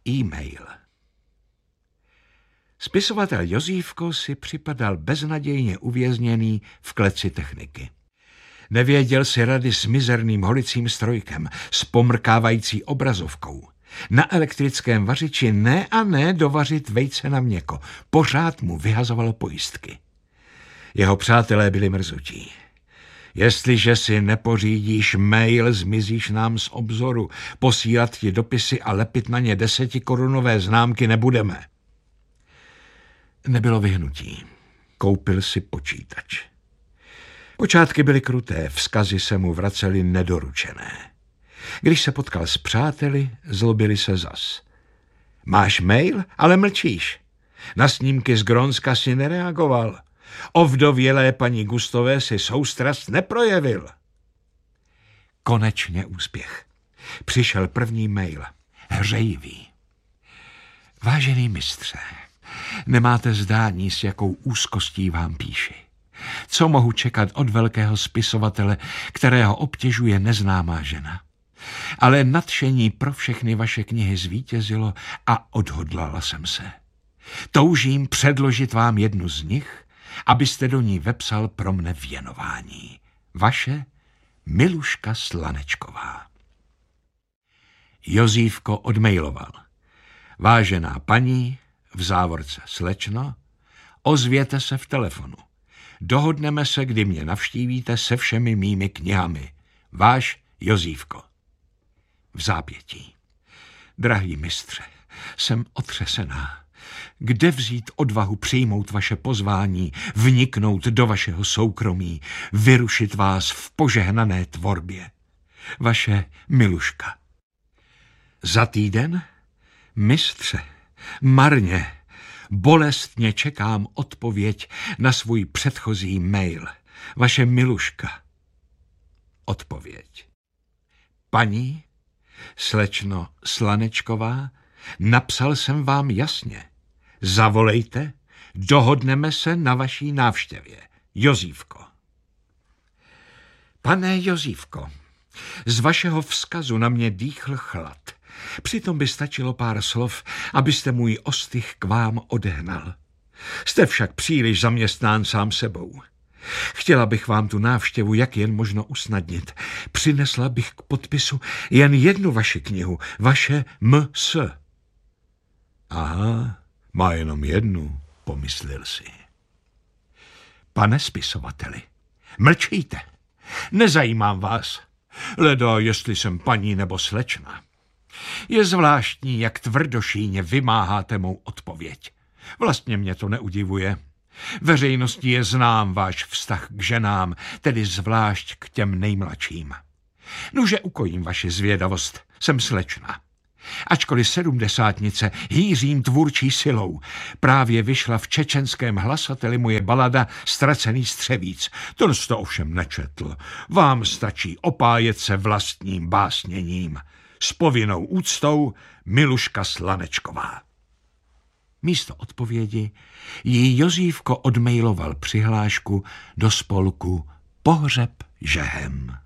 e-mail. Spisovatel Jozífko si připadal beznadějně uvězněný v kleci techniky. Nevěděl si rady s mizerným holicím strojkem, s pomrkávající obrazovkou. Na elektrickém vařiči ne a ne dovařit vejce na měko. Pořád mu vyhazovalo pojistky. Jeho přátelé byli mrzutí. Jestliže si nepořídíš mail, zmizíš nám z obzoru. Posílat ti dopisy a lepit na ně 10korunové známky nebudeme. Nebylo vyhnutí. Koupil si počítač. Počátky byly kruté, vzkazy se mu vracely nedoručené. Když se potkal s přáteli, zlobili se zas. Máš mail, ale mlčíš. Na snímky z Grónska si nereagoval. O vdovělé paní Gustové si soustrast neprojevil. Konečně úspěch. Přišel první mail. Hřejivý. Vážený mistře, nemáte zdání, s jakou úzkostí vám píši. Co mohu čekat od velkého spisovatele, kterého obtěžuje neznámá žena? Ale nadšení pro všechny vaše knihy zvítězilo a odhodlala jsem se. Toužím předložit vám jednu z nich, abyste do ní vepsal pro mne věnování. Vaše Miluška Slanečková. Jozífko odmailoval. Vážená paní, v závorce slečno, ozvěte se v telefonu. Dohodneme se, kdy mě navštívíte se všemi mými knihami. Váš Jozífko. V zápětí. Drahý mistře, jsem otřesená. Kde vzít odvahu přijmout vaše pozvání, vniknout do vašeho soukromí, vyrušit vás v požehnané tvorbě? Vaše Miluška. Za týden? Mistře, marně, bolestně čekám odpověď na svůj předchozí mail. Vaše Miluška. Odpověď. Paní, slečno Slanečková, napsal jsem vám jasně. Zavolejte, dohodneme se na vaší návštěvě. Jozífko. Pane Jozífko, z vašeho vzkazu na mě dýchl chlad. Přitom by stačilo pár slov, abyste můj ostych k vám odehnal. Jste však příliš zaměstnán sám sebou. Chtěla bych vám tu návštěvu jak jen možno usnadnit. Přinesla bych k podpisu jen jednu vaši knihu, vaše M.S. Aha, má jenom jednu, pomyslel si. Pane spisovateli, mlčíte. Nezajímám vás. Leda, jestli jsem paní nebo slečna. Je zvláštní, jak tvrdošíně vymáháte mou odpověď. Vlastně mě to neudivuje. Veřejnosti je znám váš vztah k ženám, tedy zvlášť k těm nejmladším. Nuže ukojím vaši zvědavost, jsem slečna. Ačkoliv sedmdesátnice hýřím tvůrčí silou, právě vyšla v čečenském hlasateli moje balada Ztracený střevíc. To jste ovšem nečetl. Vám stačí opájet se vlastním básněním. S povinnou úctou Miluška Slanečková. Místo odpovědi jí Jozífko odmailoval přihlášku do spolku Pohřeb žehem.